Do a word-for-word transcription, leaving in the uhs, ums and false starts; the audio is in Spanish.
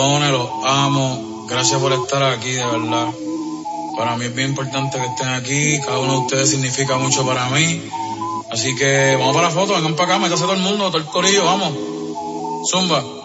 Los amo, gracias por estar aquí, de verdad. Para mí es bien importante que estén aquí, cada uno de ustedes significa mucho para mí. Así que vamos para la foto, vengan para acá, métase todo el mundo, todo el corillo, vamos. Zumba.